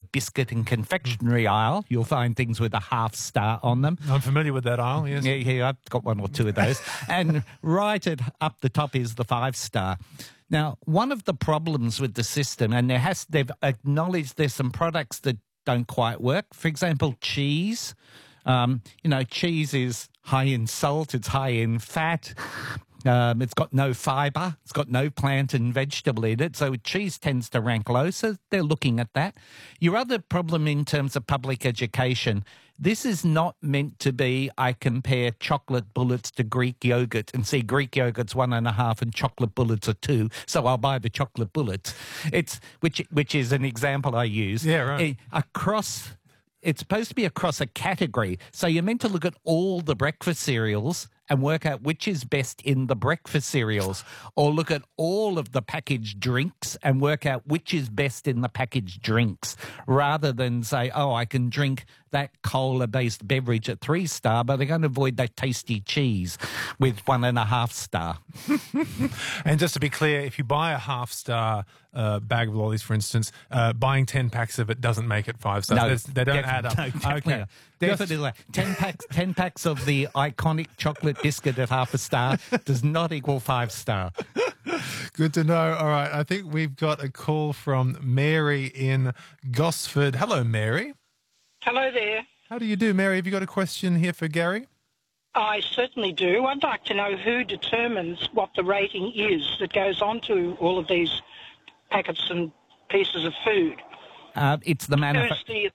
biscuit and confectionery aisle, you'll find things with a half star on them. I'm familiar with that aisle, yes. Yeah, I've got one or two of those. And right up the top is the 5-star. Now, one of the problems with the system, and they've acknowledged there's some products that don't quite work. For example, cheese. Cheese is high in salt, it's high in fat. It's got no fibre, it's got no plant and vegetable in it, so cheese tends to rank low, so they're looking at that. Your other problem in terms of public education, this is not meant to be, I compare chocolate bullets to Greek yogurt and see Greek yogurt's 1.5 and chocolate bullets are 2, so I'll buy the chocolate bullets. Which is an example I use. Yeah, right. It's supposed to be across a category. So you're meant to look at all the breakfast cereals and work out which is best in the breakfast cereals, or look at all of the packaged drinks and work out which is best in the packaged drinks, rather than say, I can drink that cola-based beverage at 3-star, but I'm going to avoid that tasty cheese with 1.5 star. And just to be clear, if you buy a half-star bag of lollies, for instance, buying 10 packs of it doesn't make it 5 stars. No, they don't add up. No, Okay. Definitely. 10 packs of the iconic chocolate biscuit at 0.5 star does not equal 5-star. Good to know. All right. I think we've got a call from Mary in Gosford. Hello, Mary. Hello there. How do you do, Mary? Have you got a question here for Gary? I certainly do. I'd like to know who determines what the rating is that goes onto all of these packets and pieces of food. It's the manufacturer.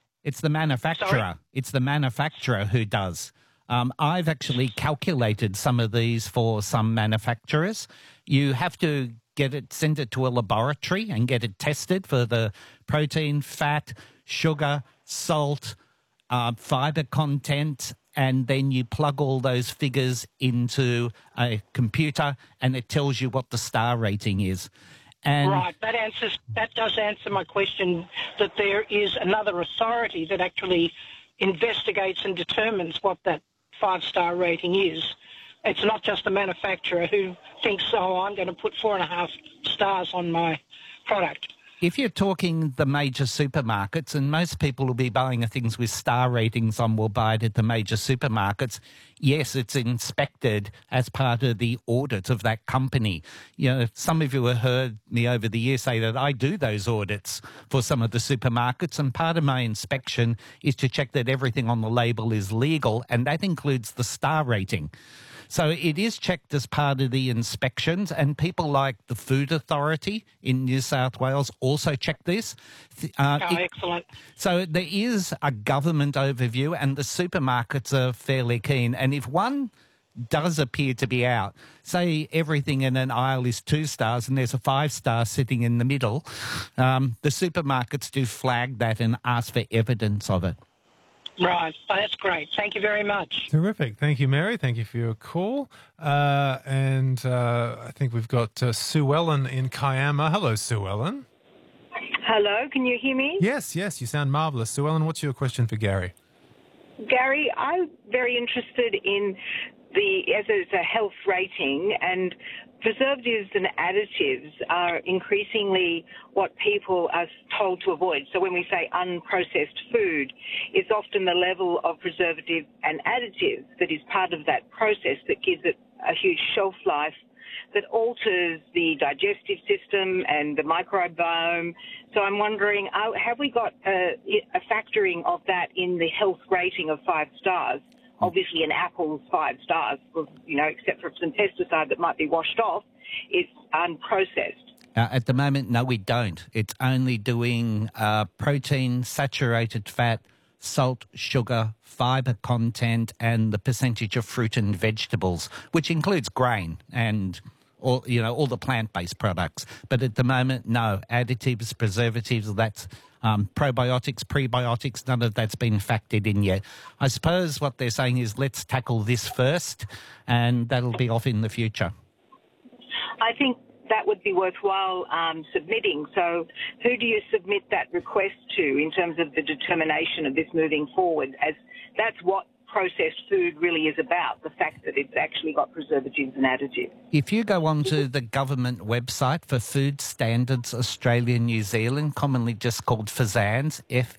Sorry? It's the manufacturer who does. I've actually calculated some of these for some manufacturers. You have to send it to a laboratory and get it tested for the protein, fat, sugar, salt, fibre content, and then you plug all those figures into a computer and it tells you what the star rating is. And right, that does answer my question, that there is another authority that actually investigates and determines what that 5-star rating is. It's not just the manufacturer who thinks, I'm going to put 4.5 stars on my product. If you're talking the major supermarkets, and most people will be buying things with star ratings on will buy it at the major supermarkets, yes, it's inspected as part of the audit of that company. Some of you have heard me over the years say that I do those audits for some of the supermarkets, and part of my inspection is to check that everything on the label is legal, and that includes the star rating. So it is checked as part of the inspections, and people like the Food Authority in New South Wales also check this. Excellent. So there is a government overview, and the supermarkets are fairly keen. And if one does appear to be out, say everything in an aisle is 2 stars and there's a 5-star sitting in the middle, the supermarkets do flag that and ask for evidence of it. Right. Oh, that's great. Thank you very much. Terrific. Thank you, Mary. Thank you for your call. I think we've got Sue Ellen in Kiama. Hello, Sue Ellen. Hello, can you hear me? Yes, you sound marvellous. Sue Ellen, what's your question for Gary? Gary, I'm very interested in as it's a health rating, and preservatives and additives are increasingly what people are told to avoid. So when we say unprocessed food, it's often the level of preservative and additives that is part of that process that gives it a huge shelf life, that alters the digestive system and the microbiome. So I'm wondering, have we got a factoring of that in the health rating of 5 stars? Obviously, an apple's 5 stars, except for some pesticide that might be washed off, it's unprocessed. At the moment, no, we don't. It's only doing protein, saturated fat, salt, sugar, fibre content, and the percentage of fruit and vegetables, which includes grain and all the plant-based products. But at the moment, no, additives, preservatives, that's probiotics, prebiotics, none of that's been factored in yet. I suppose what they're saying is let's tackle this first, and that'll be off in the future. I think that would be worthwhile submitting. So who do you submit that request to in terms of the determination of this moving forward, as that's what processed food really is about, the fact that it's actually got preservatives and additives? If you go onto the government website for Food Standards Australia New Zealand, commonly just called FSANZ,